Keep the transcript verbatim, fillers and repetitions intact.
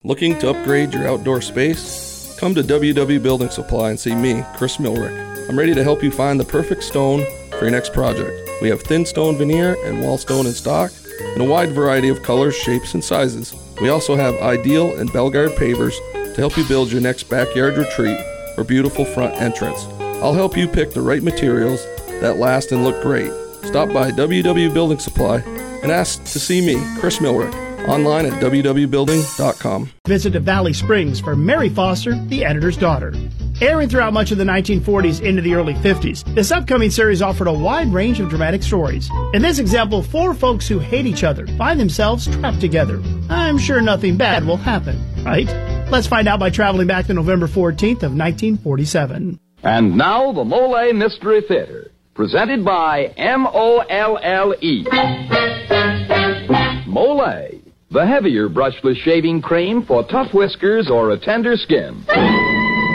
Looking to upgrade your outdoor space? Come to W W Building Supply and see me, Chris Milrick. I'm ready to help you find the perfect stone for your next project. We have thin stone veneer and wall stone in stock in a wide variety of colors, shapes, and sizes. We also have Ideal and Belgard pavers to help you build your next backyard retreat or beautiful front entrance. I'll help you pick the right materials that last and look great. Stop by W W Building Supply and ask to see me, Chris Milrick, online at w w building dot com. Visit to Valley Springs for Mary Foster, the editor's daughter. Airing throughout much of the nineteen forties into the early fifties, this upcoming series offered a wide range of dramatic stories. In this example, four folks who hate each other find themselves trapped together. I'm sure nothing bad will happen, right? Let's find out by traveling back to November fourteenth of nineteen forty-seven. And now, the Mole Mystery Theater, presented by M O L L E. Mole, the heavier brushless shaving cream for tough whiskers or a tender skin.